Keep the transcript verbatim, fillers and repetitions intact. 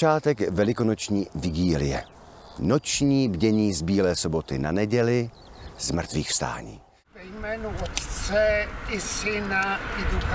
začátek velikonoční vigílie. Noční bdění z Bílé soboty na neděli, z mrtvých vstání. Ve jménu Otce i Syna i Ducha